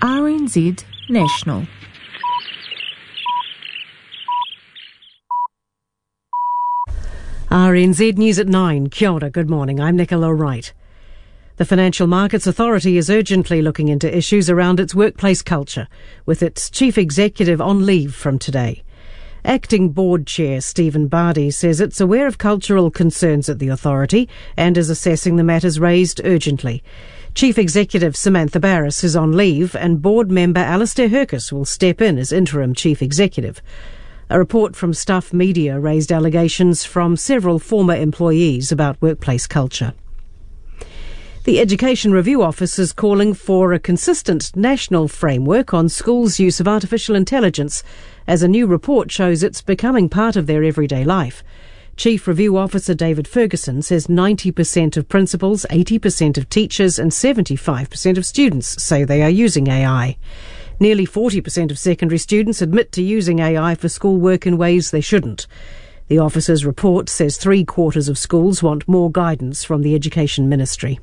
RNZ National. RNZ News at 9. Kia ora, good morning. I'm Nicola Wright. The Financial Markets Authority is urgently looking into issues around its workplace culture, with its chief executive on leave from today. Acting Board Chair Stephen Bardi says it's aware of cultural concerns at the authority and is assessing the matters raised urgently. Chief Executive Samantha Barris is on leave and Board member Alistair Hercus will step in as interim Chief Executive. A report from Stuff Media raised allegations from several former employees about workplace culture. The Education Review Office is calling for a consistent national framework on schools' use of artificial intelligence, as a new report shows it's becoming part of their everyday life. Chief Review Officer David Ferguson says 90% of principals, 80% of teachers and 75% of students say they are using AI. Nearly 40% of secondary students admit to using AI for schoolwork in ways they shouldn't. The officer's report says 3/4 of schools want more guidance from the Education Ministry.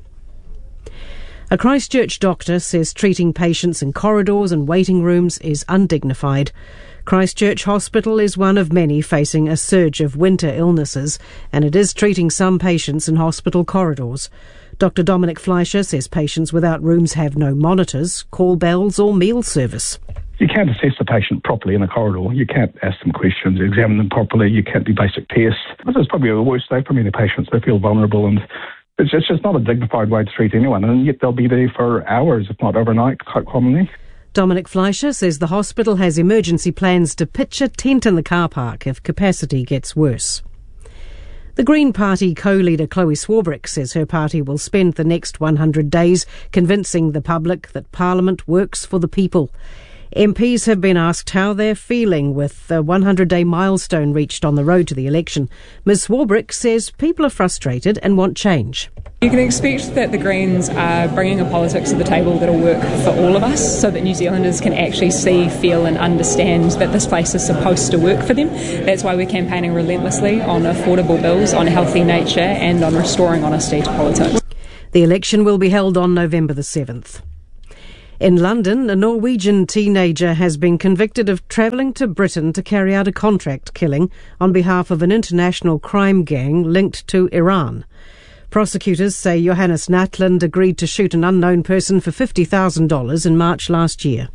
A Christchurch doctor says treating patients in corridors and waiting rooms is undignified. Christchurch Hospital is one of many facing a surge of winter illnesses, and it is treating some patients in hospital corridors. Dr. Dominic Fleischer says patients without rooms have no monitors, call bells or meal service. You can't assess the patient properly in a corridor. You can't ask them questions, examine them properly. You can't do basic tests. This is probably the worst day for many patients. They feel vulnerable, and it's just not a dignified way to treat anyone. And yet they'll be there for hours, if not overnight, quite commonly. Dominic Fleischer says the hospital has emergency plans to pitch a tent in the car park if capacity gets worse. The Green Party co-leader Chloe Swarbrick says her party will spend the next 100 days convincing the public that Parliament works for the people. MPs have been asked how they're feeling with the 100-day milestone reached on the road to the election. Ms Swarbrick says people are frustrated and want change. You can expect that the Greens are bringing a politics to the table that will work for all of us, so that New Zealanders can actually see, feel and understand that this place is supposed to work for them. That's why we're campaigning relentlessly on affordable bills, on healthy nature and on restoring honesty to politics. The election will be held on November the 7th. In London, a Norwegian teenager has been convicted of travelling to Britain to carry out a contract killing on behalf of an international crime gang linked to Iran. Prosecutors say Johannes Natland agreed to shoot an unknown person for $50,000 in March last year.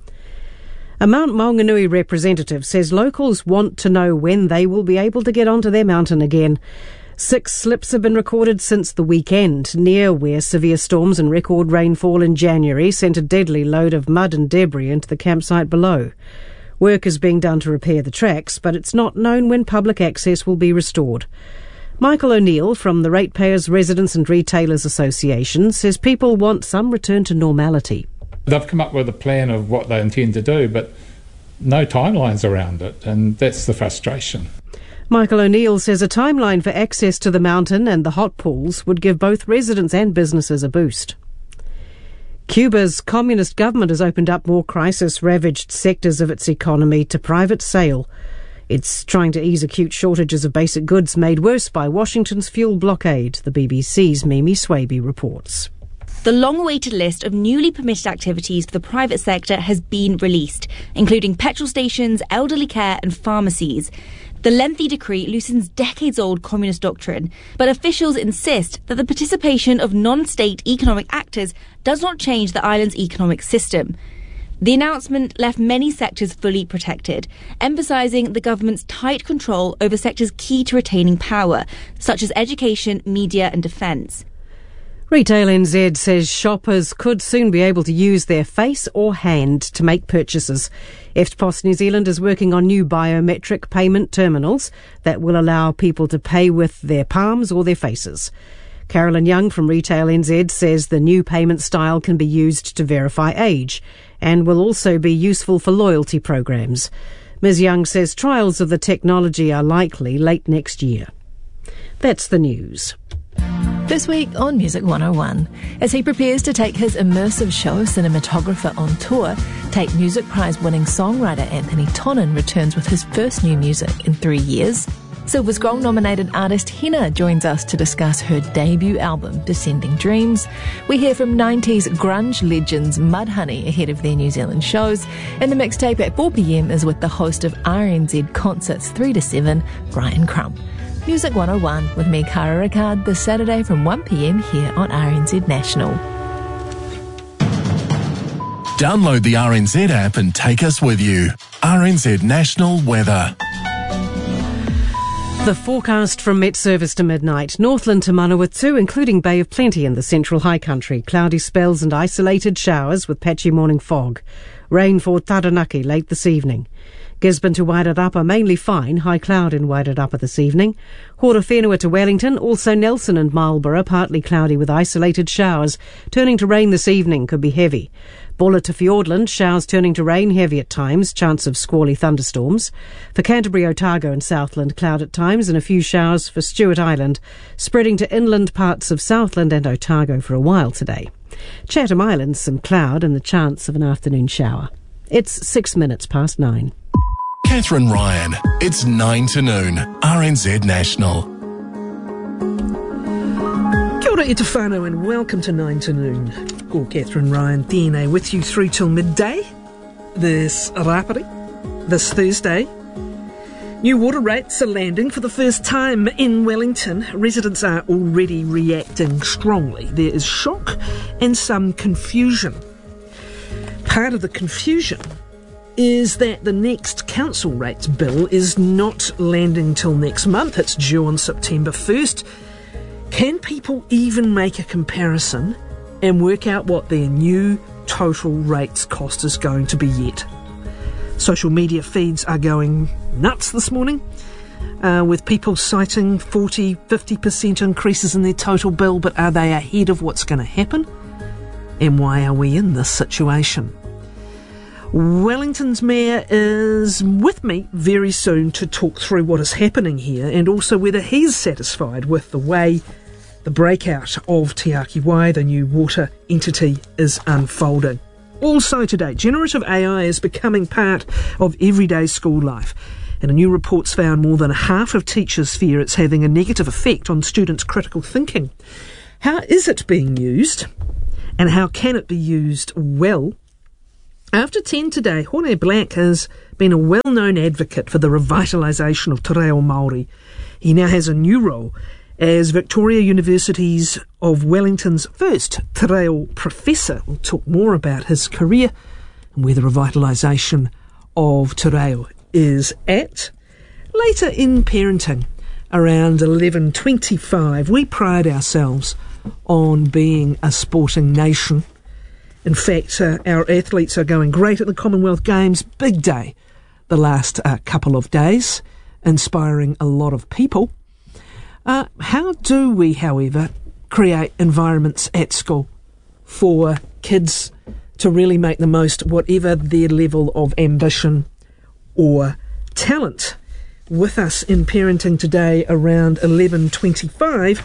A Mount Maunganui representative says locals want to know when they will be able to get onto their mountain again. 6 slips have been recorded since the weekend, near where severe storms and record rainfall in January sent a deadly load of mud and debris into the campsite below. Work is being done to repair the tracks, but it's not known when public access will be restored. Michael O'Neill from the Ratepayers Residents and Retailers Association says people want some return to normality. They've come up with a plan of what they intend to do, but no timelines around it, and that's the frustration. Michael O'Neill says a timeline for access to the mountain and the hot pools would give both residents and businesses a boost. Cuba's communist government has opened up more crisis-ravaged sectors of its economy to private sale. It's trying to ease acute shortages of basic goods made worse by Washington's fuel blockade, the BBC's Mimi Swaby reports. The long-awaited list of newly permitted activities for the private sector has been released, including petrol stations, elderly care and pharmacies. The lengthy decree loosens decades-old communist doctrine, but officials insist that the participation of non-state economic actors does not change the island's economic system. The announcement left many sectors fully protected, emphasising the government's tight control over sectors key to retaining power, such as education, media and defence. Retail NZ says shoppers could soon be able to use their face or hand to make purchases. EFTPOS New Zealand is working on new biometric payment terminals that will allow people to pay with their palms or their faces. Carolyn Young from Retail NZ says the new payment style can be used to verify age and will also be useful for loyalty programs. Ms Young says trials of the technology are likely late next year. That's the news. This week on Music 101, as he prepares to take his immersive show cinematographer on tour, Tate Music Prize winning songwriter Anthony Tonnon returns with his first new music in 3 years. Silver Scroll-nominated artist Henna joins us to discuss her debut album, Descending Dreams. We hear from 90s grunge legends Mudhoney ahead of their New Zealand shows. And the mixtape at 4pm is with the host of RNZ Concerts 3 to 7, Brian Crump. Music 101 with me, Cara Ricard, this Saturday from 1pm here on RNZ National. Download the RNZ app and take us with you. RNZ National Weather. The forecast from Met Service to midnight. Northland to Manawatu, including Bay of Plenty in the central high country. Cloudy spells and isolated showers with patchy morning fog. Rain for Taranaki late this evening. Gisborne to Wairarapa, mainly fine, high cloud in Wairarapa this evening. Horowhenua to Wellington, also Nelson and Marlborough, partly cloudy with isolated showers. Turning to rain this evening, could be heavy. Bulla to Fiordland, showers turning to rain, heavy at times, chance of squally thunderstorms. For Canterbury, Otago and Southland, cloud at times and a few showers for Stewart Island, spreading to inland parts of Southland and Otago for a while today. Chatham Islands, some cloud and the chance of an afternoon shower. It's 6 minutes past 9. Catherine Ryan, it's 9 to noon, RNZ National. Kia ora e te whānau and welcome to 9 to noon. Ko Catherine Ryan tēnei with you through till midday this rapari, this Thursday. New water rates are landing for the first time in Wellington. Residents are already reacting strongly. There is shock and some confusion. Part of the confusion is that the next council rates bill is not landing till next month. It's due on September 1st. Can people even make a comparison and work out what their new total rates cost is going to be yet? Social media feeds are going nuts this morning, with people citing 40-50% increases in their total bill, but are they ahead of what's going to happen? And why are we in this situation? Wellington's Mayor is with me very soon to talk through what is happening here and also whether he's satisfied with the way the breakout of Te Aki Wai, the new water entity, is unfolding. Also today, generative AI is becoming part of everyday school life, and a new report's found more than half of teachers fear it's having a negative effect on students' critical thinking. How is it being used, and how can it be used well? After 10 today, Hone Black has been a well-known advocate for the revitalisation of te reo Māori. He now has a new role as Victoria University's of Wellington's first te reo professor. We'll talk more about his career and where the revitalisation of te reo is at. Later in parenting, around 11:25, we pride ourselves on being a sporting nation. In fact, our athletes are going great at the Commonwealth Games. Big day the last couple of days, inspiring a lot of people. How do we, however, create environments at school for kids to really make the most, whatever their level of ambition or talent? With us in parenting today around 11:25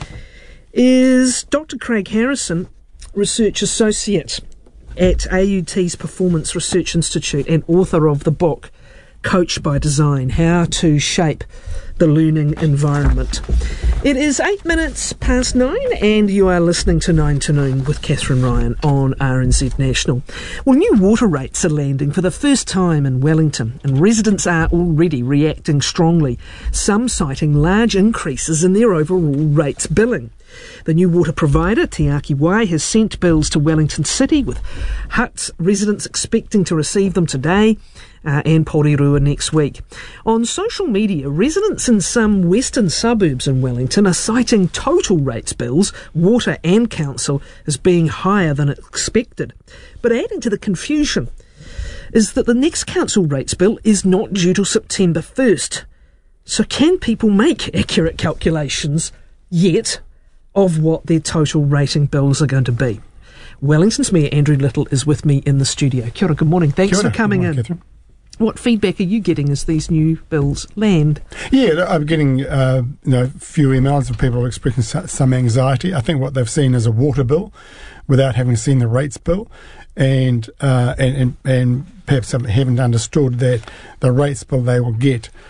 is Dr. Craig Harrison, Research Associate at AUT's Performance Research Institute and author of the book Coach by Design, How to Shape the Learning Environment. It is 8 minutes past 9 and you are listening to 9 to Noon with Catherine Ryan on RNZ National. Well, new water rates are landing for the first time in Wellington and residents are already reacting strongly, some citing large increases in their overall rates billing. The new water provider, Te Aki Wai, has sent bills to Wellington City, with Hutt's residents expecting to receive them today and Porirua next week. On social media, residents in some western suburbs in Wellington are citing total rates bills, water and council, as being higher than expected. But adding to the confusion is that the next council rates bill is not due till September 1st. So can people make accurate calculations yet of what their total rating bills are going to be? Wellington's Mayor Andrew Little is with me in the studio. Kia ora, good morning. Thanks for coming in. Catherine. What feedback are you getting as these new bills land? Yeah, I'm getting a few emails of people expressing some anxiety. I think what they've seen is a water bill without having seen the rates bill, and perhaps haven't understood that the rates bill they will get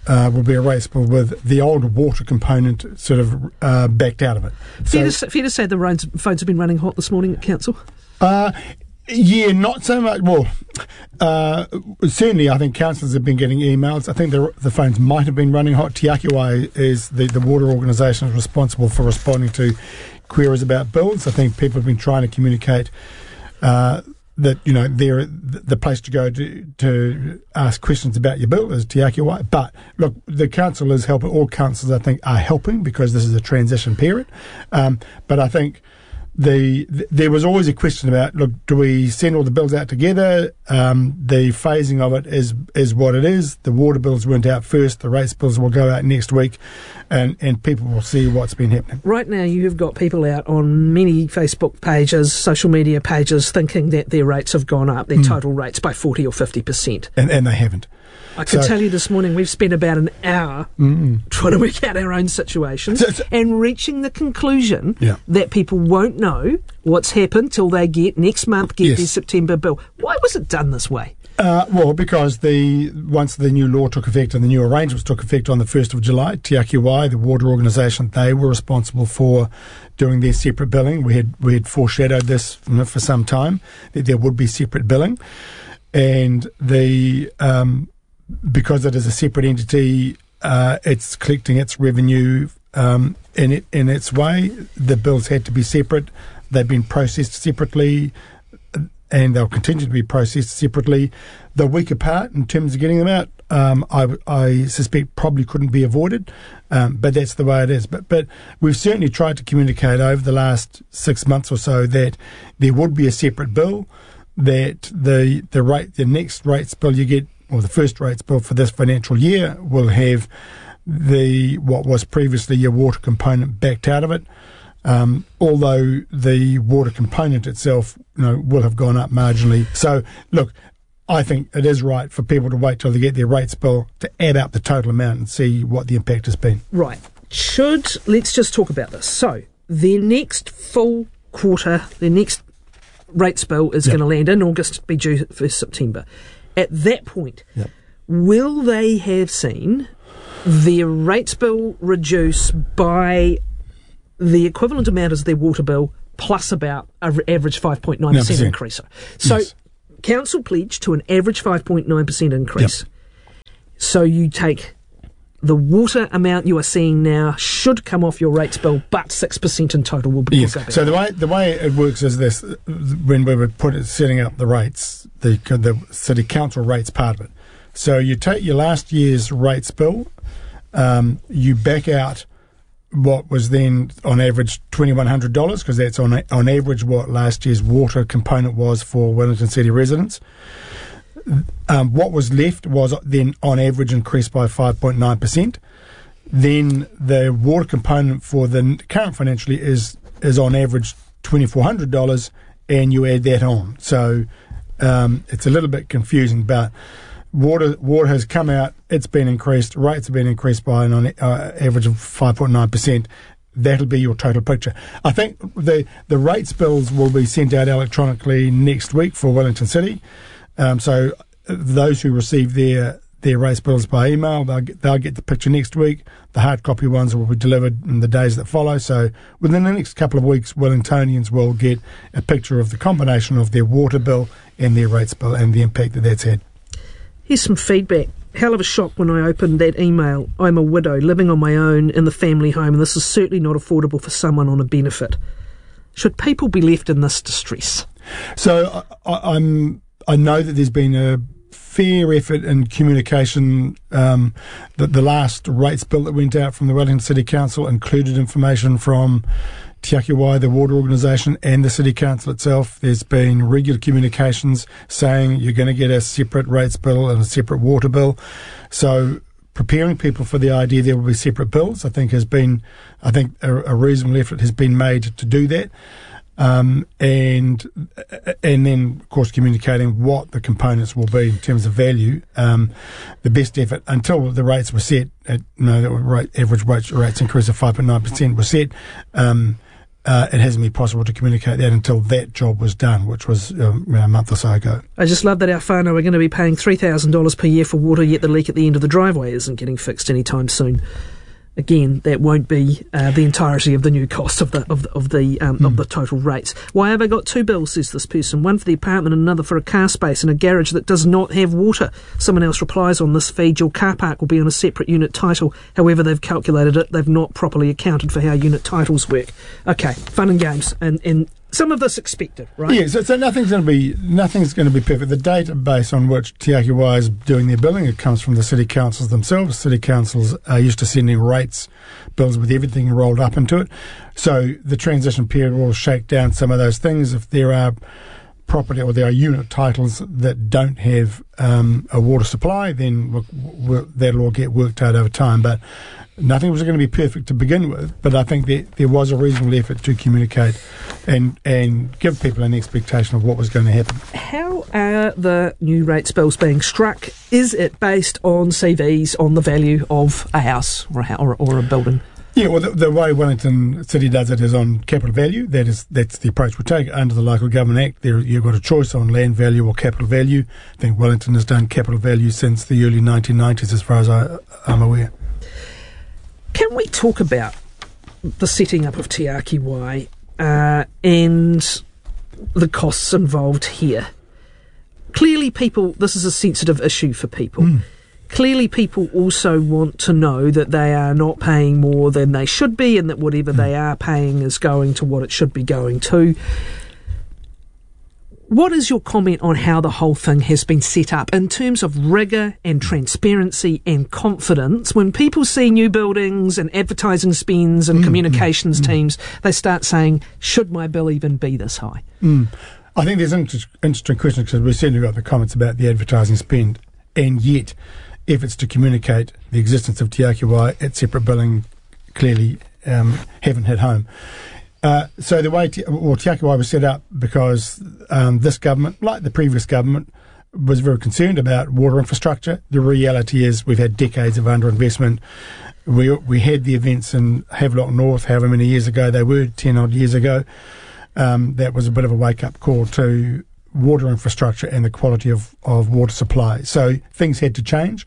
will be a rates bill with the old water component sort of backed out of it. Fair to say the phones have been running hot this morning at council? Yeah, not so much. Well, certainly I think councillors have been getting emails. I think the phones might have been running hot. Te Akiwai is the water organisation responsible for responding to queries about bills. I think people have been trying to communicate that, you know, they're the place to go to ask questions about your bill is Te Akiwai. But look, the council is helping. All councils, I think, are helping because this is a transition period. But I think there was always a question about, look, do we send all the bills out together? The phasing of it is what it is. The water bills went out first. The rates bills will go out next week, and people will see what's been happening. Right now, you've got people out on many Facebook pages, social media pages, thinking that their rates have gone up, their total rates, by 40 or 50%. And they haven't. I can tell you this morning we've spent about an hour trying to work out our own situations and reaching the conclusion that people won't know what's happened till they get their September bill. Why was it done this way? Well, because once the new law took effect and the new arrangements took effect on the 1st of July, Te Akiwai, the water organisation, they were responsible for doing their separate billing. We had foreshadowed this for some time, that there would be separate billing. And because it is a separate entity, it's collecting its revenue in its way. The bills had to be separate. They've been processed separately, and they'll continue to be processed separately. The week apart in terms of getting them out, I suspect probably couldn't be avoided, but that's the way it is. But we've certainly tried to communicate over the last 6 months or so that there would be a separate bill, that the next rates bill you get, or the first rates bill for this financial year, will have what was previously your water component backed out of it. Although the water component itself, will have gone up marginally. So, look, I think it is right for people to wait till they get their rates bill to add up the total amount and see what the impact has been. Right. Let's just talk about this. So, their next full quarter, their next rates bill is going to land in August, be due for September. At that point, will they have seen their rates bill reduce by the equivalent amount as their water bill plus about an average 5.9% increase? So council pledged to an average 5.9% increase. So you take the water amount you are seeing now should come off your rates bill, but 6% in total will be. Yes. So the way it works is this: when we were setting up the rates, the city council rates part of it. So you take your last year's rates bill, you back out what was then on average $2,100, because that's on average what last year's water component was for Wellington City residents. What was left was then on average increased by 5.9%. Then the water component for the current financial year is on average $2,400, and you add that on. So it's a little bit confusing, but water has come out, it's been increased, rates have been increased by an average of 5.9%. That'll be your total picture. I think the rates bills will be sent out electronically next week for Wellington City. So those who receive their rates bills by email, they'll get the picture next week. The hard copy ones will be delivered in the days that follow. So within the next couple of weeks, Wellingtonians will get a picture of the combination of their water bill and their rates bill and the impact that that's had. Here's some feedback. Hell of a shock when I opened that email. I'm a widow living on my own in the family home, and this is certainly not affordable for someone on a benefit. Should people be left in this distress? So I know that there's been a fair effort in communication. The last rates bill that went out from the Wellington City Council included information from Te Akiwai, the water organisation, and the City Council itself. There's been regular communications saying you're going to get a separate rates bill and a separate water bill. So preparing people for the idea there will be separate bills, I think a reasonable effort has been made to do that. And then, of course, communicating what the components will be in terms of value. The best effort until the rates were set, average rates increase of 5.9% was set. it hasn't been possible to communicate that until that job was done, which was a month or so ago. I just love that our whānau are going to be paying $3,000 per year for water, yet the leak at the end of the driveway isn't getting fixed anytime soon. Again, that won't be the entirety of the new cost of the total rates. Why have I got two bills, says this person? One for the apartment and another for a car space in a garage that does not have water. Someone else replies on this feed, your car park will be on a separate unit title. However, they've calculated it. They've not properly accounted for how unit titles work. Okay, fun and games. And some of this expected, right? Yeah, so nothing's going to be perfect. The database on which Te Ake Wai is doing their billing, it comes from the city councils themselves. City councils are used to sending rates bills with everything rolled up into it. So the transition period will shake down some of those things. If there are property or there are unit titles that don't have a water supply, then that'll all get worked out over time. But nothing was going to be perfect to begin with, but I think there was a reasonable effort to communicate and give people an expectation of what was going to happen. How are the new rates bills being struck? Is it based on CVs on the value of a house or a building? Yeah, well, the way Wellington City does it is on capital value. That's the approach we take. Under the Local Government Act, you've got a choice on land value or capital value. I think Wellington has done capital value since the early 1990s, as far as I'm aware. Can we talk about the setting up of Te Ake Wai and the costs involved here? Clearly, this is a sensitive issue for people. Clearly, people also want to know that they are not paying more than they should be and that whatever they are paying is going to what it should be going to. What is your comment on how the whole thing has been set up in terms of rigour and transparency and confidence? When people see new buildings and advertising spends and communications teams, they start saying, should my bill even be this high? I think there's an interesting question because we've certainly got the comments about the advertising spend, and yet efforts to communicate the existence of Te Ake Wai at separate billing clearly haven't hit home. So the way Te Ake Wai was set up because this government, like the previous government, was very concerned about water infrastructure. The reality is we've had decades of underinvestment. We had the events in Havelock North, however many years ago they were, 10 odd years ago. That was a bit of a wake-up call to water infrastructure and the quality of water supply. So things had to change.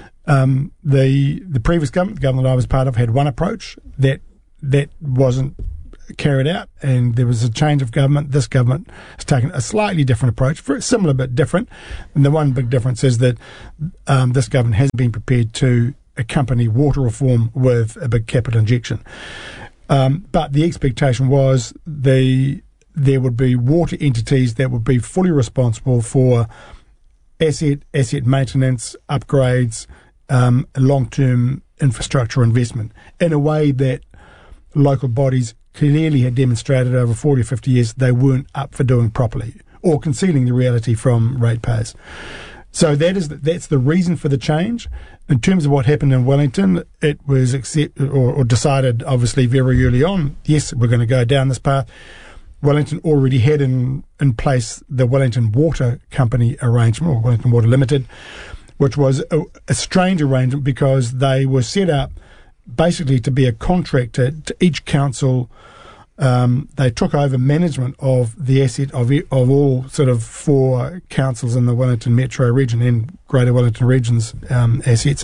The previous government, the government I was part of, had one approach that wasn't carried out, and there was a change of government. This government has taken a slightly different approach, very similar but different. And the one big difference is that this government has been prepared to accompany water reform with a big capital injection. But the expectation was there would be water entities that would be fully responsible for asset maintenance, upgrades, long-term infrastructure investment in a way that local bodies clearly had demonstrated over 40 or 50 years they weren't up for doing properly or concealing the reality from ratepayers. So that's the reason for the change. In terms of what happened in Wellington, it was decided obviously very early on, yes, we're going to go down this path. Wellington already had in place the Wellington Water Company arrangement, or Wellington Water Limited, which was a strange arrangement because they were set up basically to be a contractor to each council. They took over management of the asset of all sort of 4 councils in the Wellington Metro region and Greater Wellington region's assets.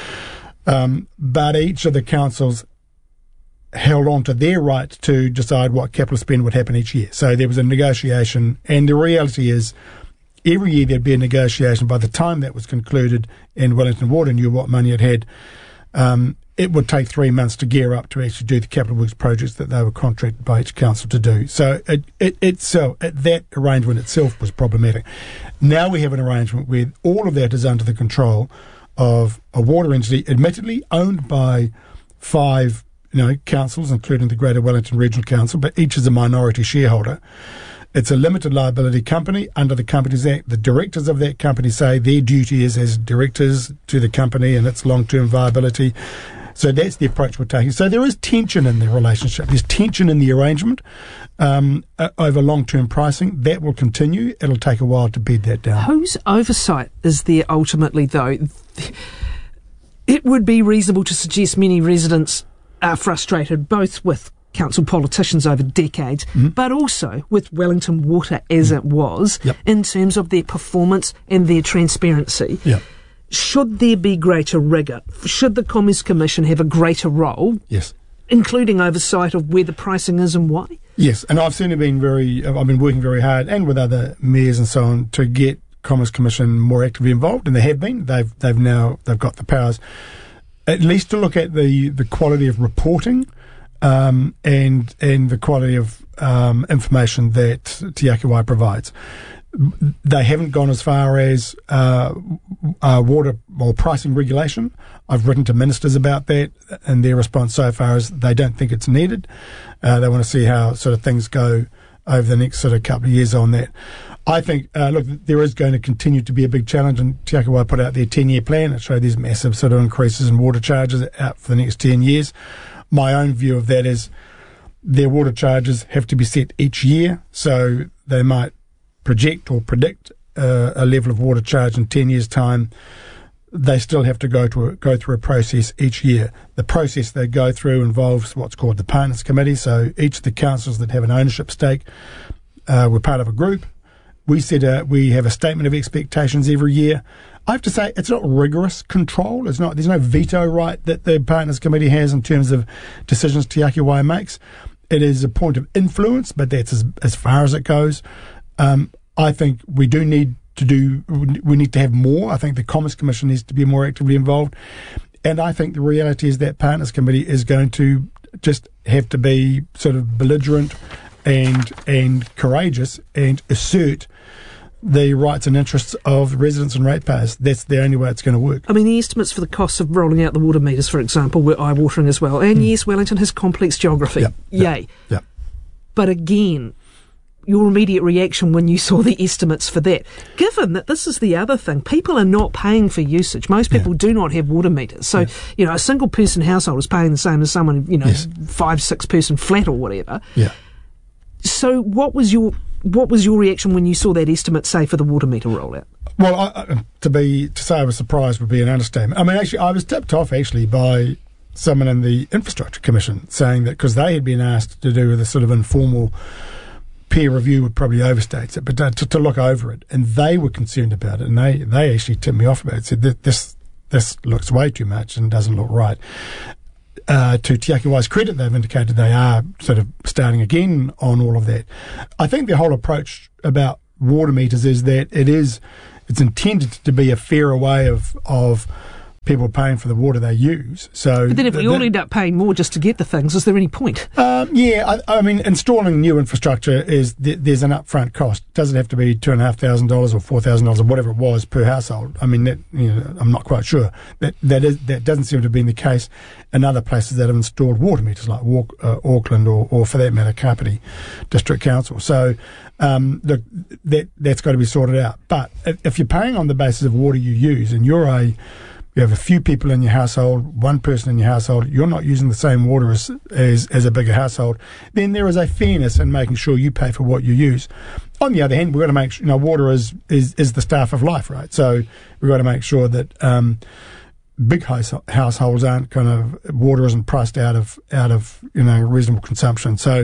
But each of the councils held on to their right to decide what capital spend would happen each year. So there was a negotiation, and the reality is every year there'd be a negotiation. By the time that was concluded and Wellington Water knew what money it had, it would take 3 months to gear up to actually do the capital works projects that they were contracted by each council to do. So that arrangement itself was problematic. Now we have an arrangement where all of that is under the control of a water entity, admittedly owned by 5 councils, including the Greater Wellington Regional Council, but each is a minority shareholder. It's a limited liability company under the Companies Act. The directors of that company say their duty is as directors to the company and its long-term viability. So that's the approach we're taking. So there is tension in the relationship. There's tension in the arrangement over long-term pricing. That will continue. It'll take a while to bed that down. Whose oversight is there ultimately, though? It would be reasonable to suggest many residents are frustrated both with council politicians over decades, but also with Wellington Water as it was, in terms of their performance and their transparency. Should there be greater rigour? Should the Commerce Commission have a greater role? Yes. Including oversight of where the pricing is and why? Yes, and I've certainly I've been working very hard, and with other mayors and so on, to get Commerce Commission more actively involved, and they have been. They've got the powers, at least to look at the quality of reporting, and the quality of information that Te Ake Wai provides. They haven't gone as far as water or pricing regulation. I've written to ministers about that, and their response so far is they don't think it's needed. They want to see how sort of things go over the next sort of couple of years on that. I think, look, there is going to continue to be a big challenge, and Te Ake Wai put out their 10-year plan. It showed these massive sort of increases in water charges out for the next 10 years. My own view of that is their water charges have to be set each year, so they might project or predict a level of water charge in 10 years' time. They still have to go through a process each year. The process they go through involves what's called the Partners Committee, so each of the councils that have an ownership stake, we're part of a group. We have a statement of expectations every year. I have to say, it's not rigorous control. There's no veto right that the Partners Committee has in terms of decisions Te Ake Wai makes. It is a point of influence, but that's as far as it goes. I think we need to have more. I think the Commerce Commission needs to be more actively involved. And I think the reality is that Partners Committee is going to just have to be sort of belligerent and courageous and assert the rights and interests of residents and ratepayers. That's the only way it's going to work. I mean, the estimates for the costs of rolling out the water meters, for example, were eye-watering as well. And yes, Wellington has complex geography. Yay. Yep. But again, your immediate reaction when you saw the estimates for that, given that this is the other thing, people are not paying for usage. Most people do not have water meters. So, a single person household is paying the same as someone, 5-6 person flat or whatever. Yeah. So what was your reaction when you saw that estimate, say, for the water meter rollout? Well, to say I was surprised would be an understatement. I mean, actually, I was tipped off by someone in the Infrastructure Commission saying that because they had been asked to do this sort of informal peer review, would probably overstate it, but to look over it, and they were concerned about it, and they actually tipped me off about it. Said that this looks way too much and doesn't look right. To Te Ake Wai's credit, they've indicated they are sort of starting again on all of that. I think the whole approach about water meters is that it's intended to be a fairer way of people paying for the water they use. So, but then if we all end up paying more just to get the things, is there any point? I mean, installing new infrastructure there's an upfront cost. It doesn't have to be $2,500 or $4,000 or whatever it was per household. I mean, I'm not quite sure. That doesn't seem to have been the case in other places that have installed water meters, like Auckland or for that matter, Kapiti District Council. So, that's got to be sorted out. But if you're paying on the basis of water you use, and you have a few people in your household, one person in your household, you're not using the same water as a bigger household, then there is a fairness in making sure you pay for what you use. On the other hand, we've got to make sure, water is the staff of life, right? So we've got to make sure that big households aren't water isn't priced out of reasonable consumption. So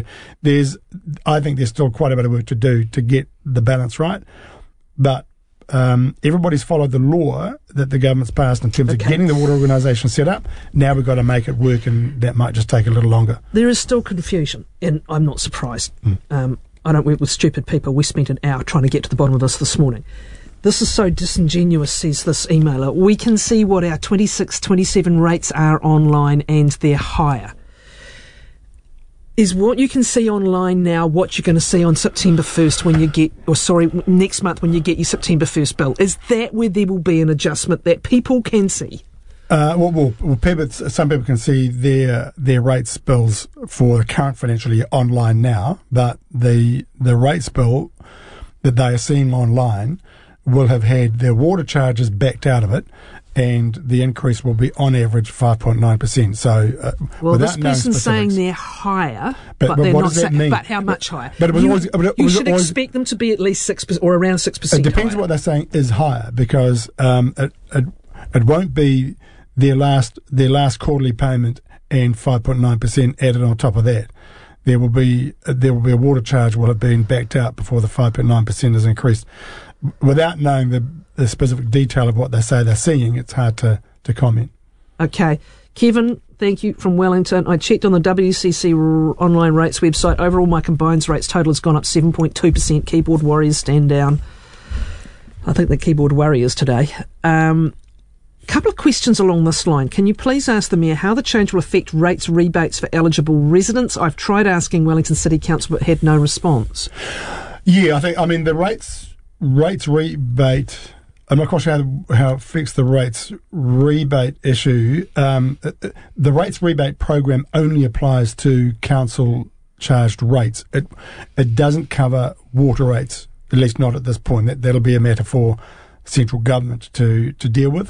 I think there's still quite a bit of work to do to get the balance right. But everybody's followed the law that the government's passed in terms of getting the water organisation set up. Now we've got to make it work, and that might just take a little longer. There is still confusion, and I'm not surprised. I don't work with stupid people. We spent an hour trying to get to the bottom of this morning. This is so disingenuous, says this emailer. We can see what our 26, 27 rates are online, and they're higher. Is what you can see online now what you're going to see on September 1st next month when you get your September 1st bill? Is that where there will be an adjustment that people can see? Some people can see their rates bills for the current financial year online now, but the rates bill that they are seeing online will have had their water charges backed out of it, and the increase will be on average 5.9%. So, this person's saying they're higher, but they're not saying. But how much higher? But you should expect them to be at least 6% or around 6%. It depends higher. what they're saying is higher, because it won't be their last quarterly payment and 5.9% added on top of that. there will be a water charge will have been backed out before the 5.9% is increased. Without knowing the specific detail of what they say they're seeing, it's hard to comment. Okay. Kevin, thank you, from Wellington. I checked on the WCC online rates website. Overall, my combines rates total has gone up 7.2%. Keyboard warriors stand down. I think the keyboard warriors today. Couple of questions along this line. Can you please ask the Mayor how the change will affect rates rebates for eligible residents? I've tried asking Wellington City Council but had no response. Yeah, the rates rebate, I'm not quite sure how it affects the rates rebate issue. The rates rebate program only applies to council charged rates. It doesn't cover water rates, at least not at this point. That'll be a matter for central government to deal with.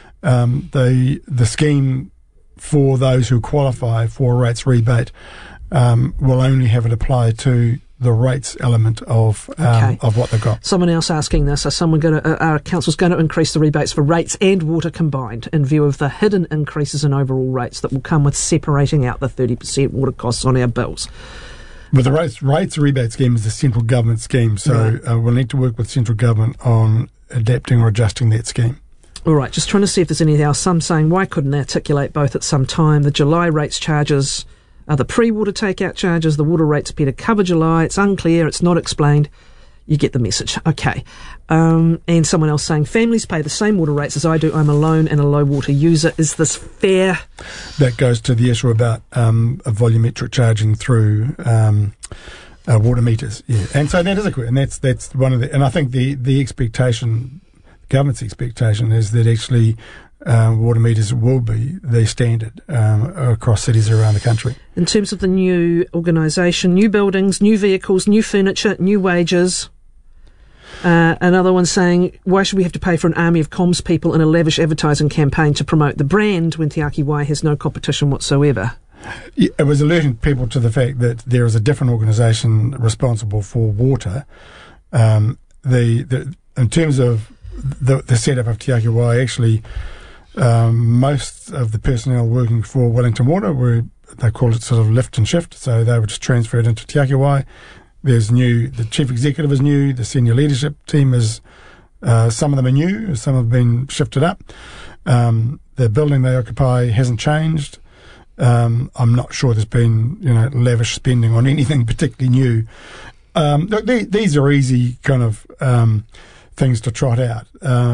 The scheme for those who qualify for a rates rebate will only have it apply to the rates element of what they've got. Someone else asking this: are councils going to increase the rebates for rates and water combined in view of the hidden increases in overall rates that will come with separating out the 30% water costs on our bills? But the rates rebate scheme is a central government scheme, so we'll need to work with central government on adapting or adjusting that scheme. All right, just trying to see if there's anything else. Some saying, why couldn't they articulate both at some time? The July rates charges are the pre-water takeout charges. The water rates appear to cover July. It's unclear. It's not explained. You get the message. Okay. And someone else saying, families pay the same water rates as I do. I'm alone and a low water user. Is this fair? That goes to the issue about a volumetric charging through water meters. Yeah, and so that is a question. And that's one of the. And I think the expectation, government's expectation, is that actually water meters will be the standard across cities around the country. In terms of the new organisation, new buildings, new vehicles, new furniture, new wages. Another one saying, why should we have to pay for an army of comms people in a lavish advertising campaign to promote the brand when Te Aki Wai has no competition whatsoever? Yeah, it was alerting people to the fact that there is a different organisation responsible for water. In terms of the setup of Te Aki Wai, actually, most of the personnel working for Wellington Water they call it sort of lift and shift, so they were just transferred into Te Aki Wai. The chief executive is new, the senior leadership team is, some of them are new, some have been shifted up. The building they occupy hasn't changed. I'm not sure there's been, lavish spending on anything particularly new. Look, these are easy kind of things to trot out.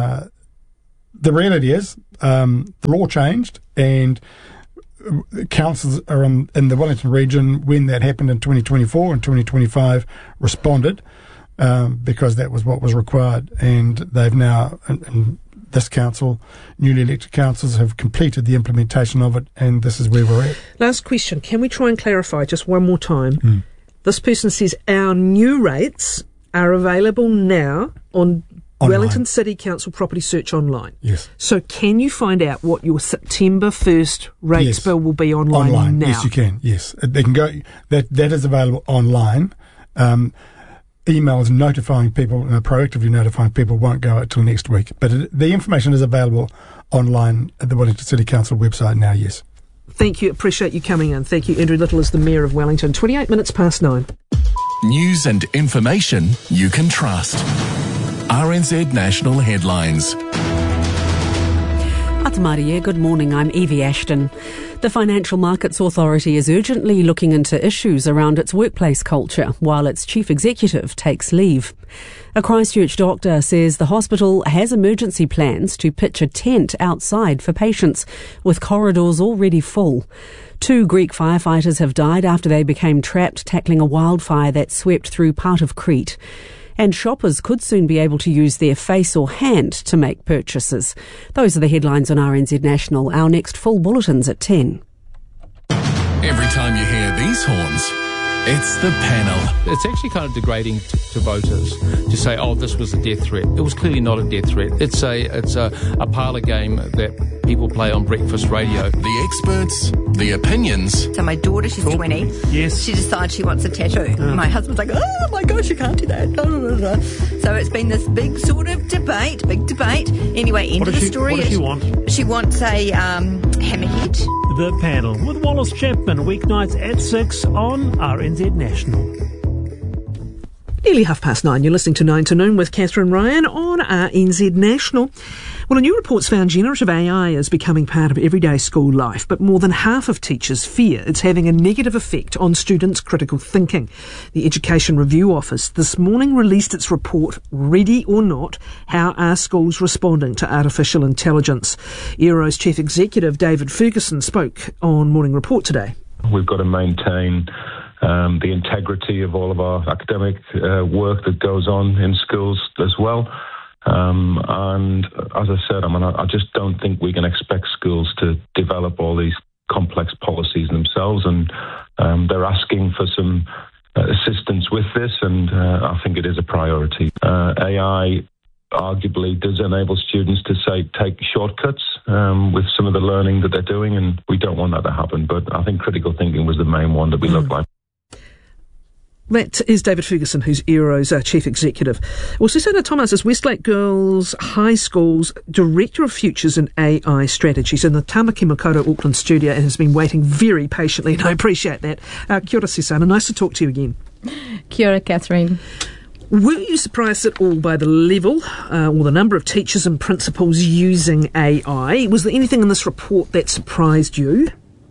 The reality is, the law changed, and councils are in the Wellington region, when that happened in 2024 and 2025, responded because that was what was required, and they've now, in this council, newly elected councils have completed the implementation of it, and this is where we're at. Last question. Can we try and clarify just one more time? This person says our new rates are available now on Wellington City Council Property Search online. Yes. So can you find out what your September 1st rates bill will be online now? Yes, you can. Yes. They can go. That is available online. Emails notifying people, proactively notifying people, won't go out till next week. But the information is available online at the Wellington City Council website now, yes. Thank you. Appreciate you coming in. Thank you, Andrew Little, as the Mayor of Wellington. 28 minutes past 9. News and information you can trust. RNZ National Headlines. Atamaria, good morning. I'm Evie Ashton. The Financial Markets Authority is urgently looking into issues around its workplace culture while its chief executive takes leave. A Christchurch doctor says the hospital has emergency plans to pitch a tent outside for patients, with corridors already full. 2 Greek firefighters have died after they became trapped tackling a wildfire that swept through part of Crete. And shoppers could soon be able to use their face or hand to make purchases. Those are the headlines on RNZ National. Our next full bulletin's at 10. Every time you hear these horns, it's the panel. It's actually kind of degrading to voters to say, oh, this was a death threat. It was clearly not a death threat. It's a parlour game that people play on breakfast radio. The experts, the opinions. So my daughter, she's 20. Yes. She decides she wants a tattoo. My husband's like, oh my gosh, you can't do that. So it's been this big sort of debate. Anyway, end of the story. What does she want? She wants a hammerhead. The Panel with Wallace Chapman, weeknights at 6 on RNZ National. Nearly 9:30. You're listening to 9 to Noon with Catherine Ryan on RNZ National. Well, a new report's found generative AI is becoming part of everyday school life, but more than half of teachers fear it's having a negative effect on students' critical thinking. The Education Review Office this morning released its report, Ready or Not, How Are Schools Responding to Artificial Intelligence? ERO's Chief Executive David Ferguson spoke on Morning Report today. We've got to maintain the integrity of all of our academic work that goes on in schools as well. And as I said, I just don't think we can expect schools to develop all these complex policies themselves, and they're asking for some assistance with this, and I think it is a priority. AI arguably does enable students to take shortcuts with some of the learning that they're doing, and we don't want that to happen, but I think critical thinking was the main one that we looked like. That is David Ferguson, who's ERO's Chief Executive. Well, Susanna Thomas is Westlake Girls High School's Director of Futures and AI Strategies in the Tamaki Makaurau Auckland studio and has been waiting very patiently, and I appreciate that. Kia ora, Susanna. Nice to talk to you again. Kia ora, Catherine. Were you surprised at all by the level or the number of teachers and principals using AI? Was there anything in this report that surprised you?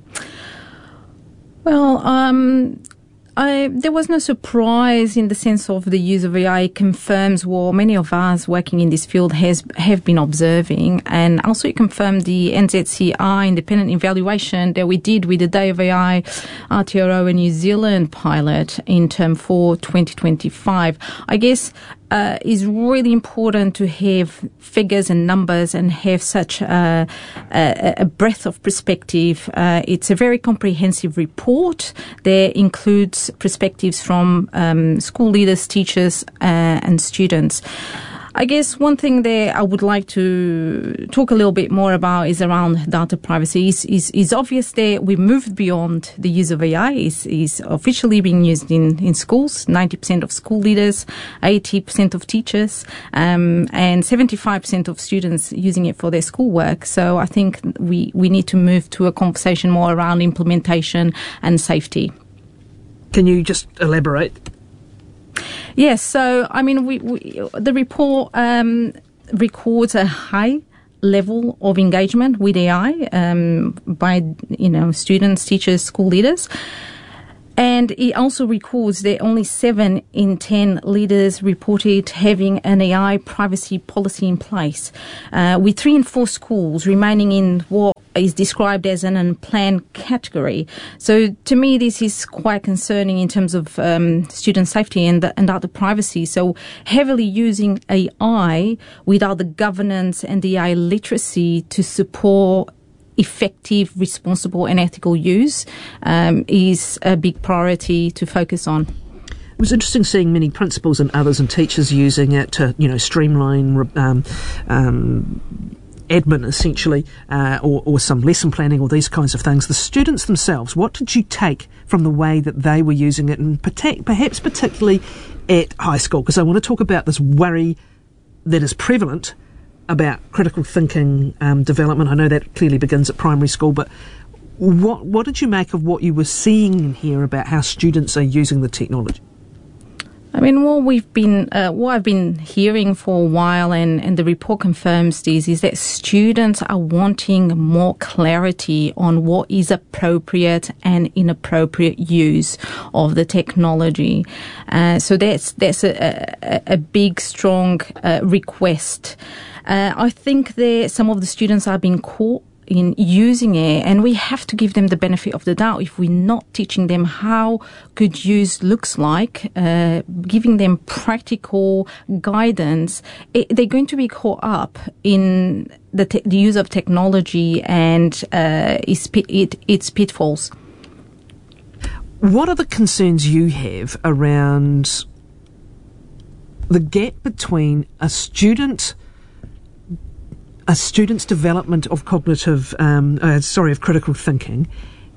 Well, there was no surprise in the sense of the use of AI. It confirms what many of us working in this field have been observing, and also it confirmed the NZCI independent evaluation that we did with the Day of AI Aotearoa New Zealand pilot in Term 4 2025. I guess is really important to have figures and numbers and have such a breadth of perspective. It's a very comprehensive report that includes perspectives from school leaders, teachers, and students. I guess one thing that I would like to talk a little bit more about is around data privacy. It's obvious that we moved beyond the use of AI. Is officially being used in schools. 90% of school leaders, 80% of teachers, and 75% of students using it for their schoolwork. So I think we need to move to a conversation more around implementation and safety. Can you just elaborate? Yes, so I mean, the report records a high level of engagement with AI by students, teachers, school leaders. And it also records that only 7 in 10 leaders reported having an AI privacy policy in place, with 3 in 4 schools remaining in what is described as an unplanned category. So to me, this is quite concerning in terms of student safety and data privacy. So heavily using AI without the governance and the AI literacy to support effective, responsible and ethical use is a big priority to focus on. It was interesting seeing many principals and others and teachers using it to, streamline admin essentially, or some lesson planning or these kinds of things. The students themselves, what did you take from the way that they were using it, and perhaps particularly at high school? Because I want to talk about this worry that is prevalent about critical thinking development. I know that clearly begins at primary school, but what did you make of what you were seeing here about how students are using the technology? I mean, what I've been hearing for a while, and the report confirms this, is that students are wanting more clarity on what is appropriate and inappropriate use of the technology. So that's a big, strong request. I think that some of the students are being caught in using it, and we have to give them the benefit of the doubt. If we're not teaching them how good use looks like, giving them practical guidance, they're going to be caught up in the use of technology and its pitfalls. What are the concerns you have around the gap between a student a student's development of of critical thinking,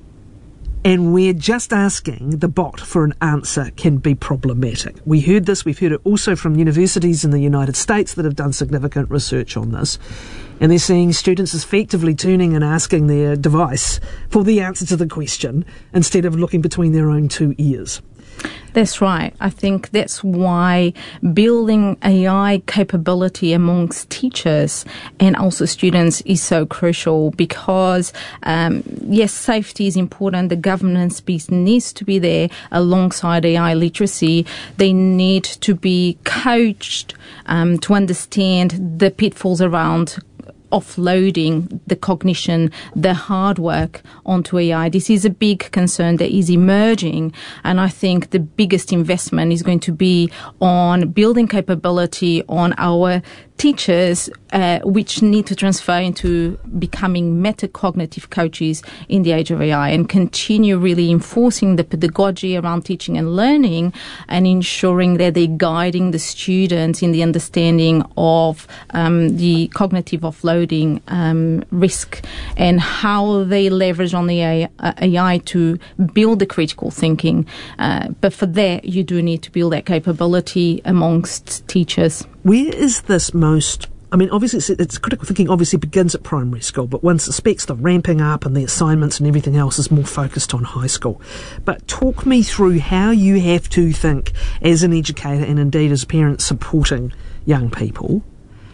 and we're just asking the bot for an answer can be problematic. We've heard it also from universities in the United States that have done significant research on this, and they're seeing students effectively tuning and asking their device for the answer to the question instead of looking between their own two ears. That's right. I think that's why building AI capability amongst teachers and also students is so crucial, because, yes, safety is important. The governance piece needs to be there alongside AI literacy. They need to be coached to understand the pitfalls around offloading the cognition, the hard work onto AI. This is a big concern that is emerging, and I think the biggest investment is going to be on building capability on our teachers, which need to transfer into becoming metacognitive coaches in the age of AI, and continue really enforcing the pedagogy around teaching and learning, and ensuring that they're guiding the students in the understanding of the cognitive offloading risk, and how they leverage on the AI to build the critical thinking. But for that, you do need to build that capability amongst teachers. Where is this most... I mean, obviously, it's critical thinking obviously begins at primary school, but one suspects the ramping up and the assignments and everything else is more focused on high school. But talk me through how you have to think as an educator, and indeed as a parent supporting young people,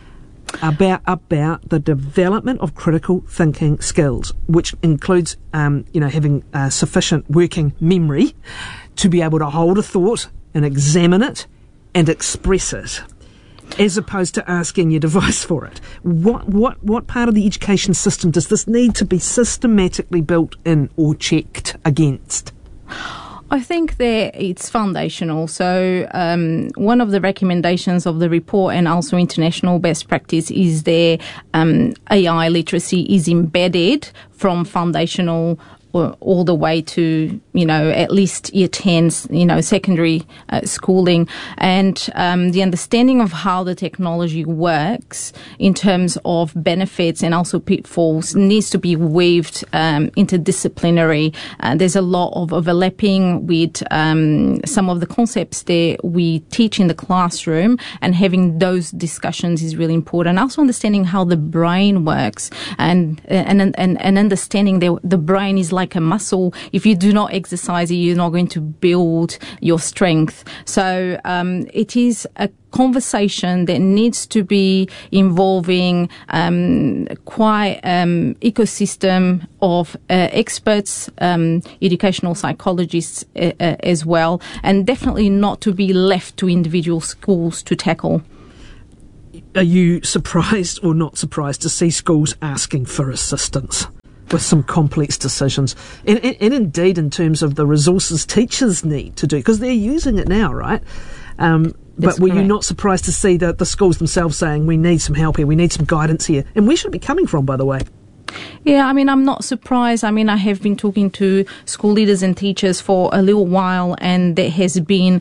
about the development of critical thinking skills, which includes, having sufficient working memory to be able to hold a thought and examine it and express it, as opposed to asking your device for it. What part of the education system does this need to be systematically built in or checked against? I think that it's foundational. So one of the recommendations of the report, and also international best practice, is that AI literacy is embedded from foundational all the way to, at least year 10, secondary schooling. And the understanding of how the technology works in terms of benefits and also pitfalls needs to be weaved interdisciplinary. There's a lot of overlapping with some of the concepts that we teach in the classroom, and having those discussions is really important. Also understanding how the brain works, and understanding that the brain is like a muscle. If you do not exercise it, you're not going to build your strength. So it is a conversation that needs to be involving quite ecosystem of experts, educational psychologists as well, and definitely not to be left to individual schools to tackle. Are you surprised or not surprised to see schools asking for assistance with some complex decisions, and indeed in terms of the resources teachers need to do, because they're using it now, right? But were you not surprised to see the schools themselves saying, we need some help here, we need some guidance here? And where should it be coming from, by the way? Yeah, I'm not surprised. I have been talking to school leaders and teachers for a little while, and there has been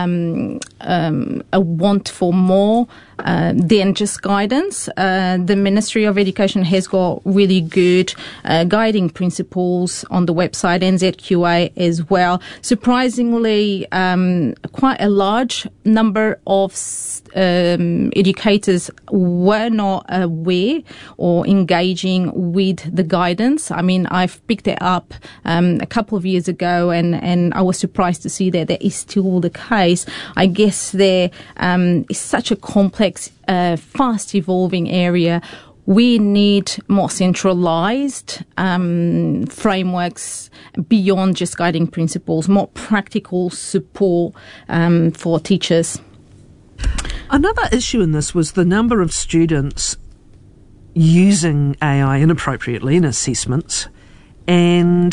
a want for more than just guidance. The Ministry of Education has got really good guiding principles on the website, NZQA as well. Surprisingly, quite a large number of educators were not aware or engaging with the guidance. I've picked it up a couple of years ago, and I was surprised to see that is still the case. I guess there is such a complex, fast evolving area. We need more centralized frameworks beyond just guiding principles, more practical support for teachers. Another issue in this was the number of students using AI inappropriately in assessments, and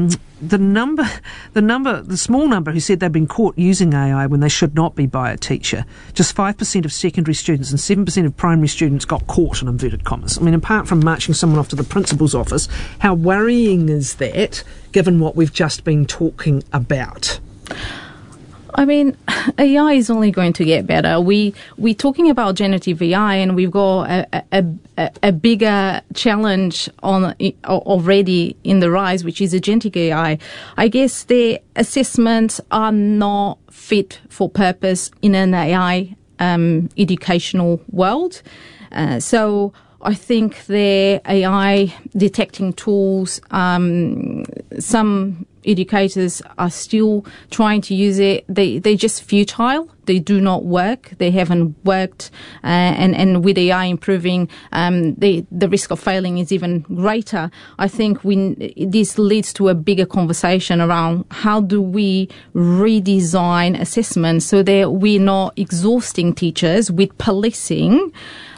the small number who said they've been caught using AI when they should not be by a teacher. Just 5% of secondary students and 7% of primary students got caught, in inverted commas. Apart from marching someone off to the principal's office, how worrying is that, given what we've just been talking about? I mean, AI is only going to get better. We're talking about generative AI, and we've got a bigger challenge already in the rise, which is agentic AI. I guess the assessments are not fit for purpose in an AI educational world. So I think the AI detecting tools, some educators are still trying to use it. They're just futile. They do not work. They haven't worked. And with AI improving, the risk of failing is even greater. I think this leads to a bigger conversation around how do we redesign assessments so that we're not exhausting teachers with policing,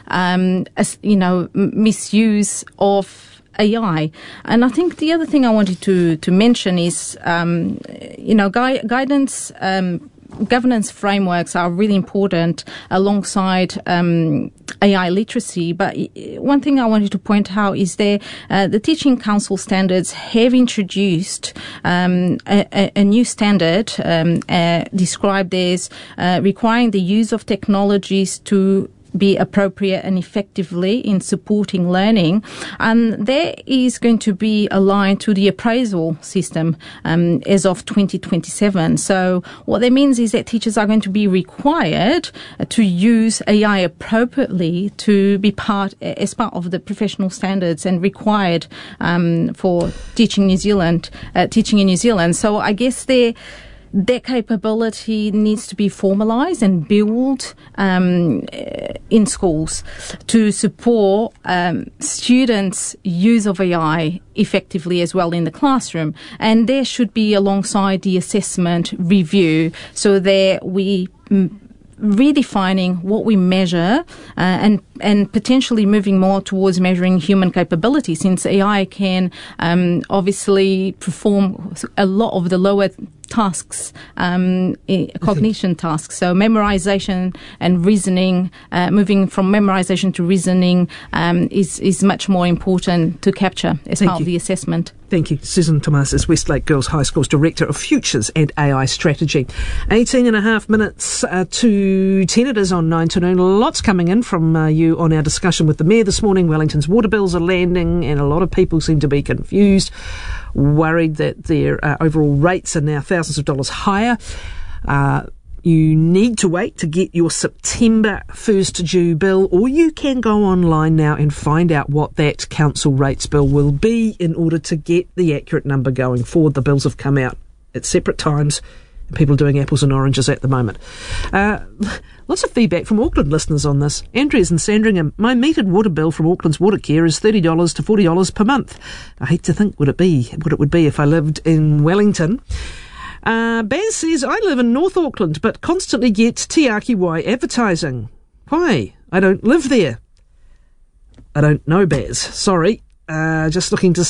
misuse of AI. And I think the other thing I wanted to mention is, guidance, governance frameworks are really important alongside AI literacy. But one thing I wanted to point out is the Teaching Council standards have introduced a new standard described as requiring the use of technologies to be appropriate and effectively in supporting learning, and that is going to be aligned to the appraisal system as of 2027. So what that means is that teachers are going to be required to use AI appropriately to be as part of the professional standards and required for teaching in New Zealand. So I guess that capability needs to be formalised and built in schools to support students' use of AI effectively as well in the classroom. And there should be alongside the assessment review so that we redefining what we measure and potentially moving more towards measuring human capability, since AI can obviously perform a lot of the lower tasks, cognition tasks. So memorization and reasoning, moving from memorization to reasoning is much more important to capture as part of the assessment. Thank you. Susan Tomasis, Westlake Girls High School's Director of Futures and AI Strategy. 18 and a half minutes to 10 it is on 9 to noon. Lots coming in from you on our discussion with the Mayor this morning. Wellington's water bills are landing and a lot of people seem to be confused, worried that their overall rates are now thousands of dollars higher. You need to wait to get your September 1st due bill, or you can go online now and find out what that council rates bill will be in order to get the accurate number going forward. The bills have come out at separate times. People are doing apples and oranges at the moment. Lots of feedback from Auckland listeners on this. Andrea's in Sandringham. My metered water bill from Auckland's Water Care is $30 to $40 per month. I hate to think what it would be if I lived in Wellington. Baz says, I live in North Auckland but constantly get Te Aki Wai advertising. Why? I don't live there. I don't know, Baz. Sorry. Just looking to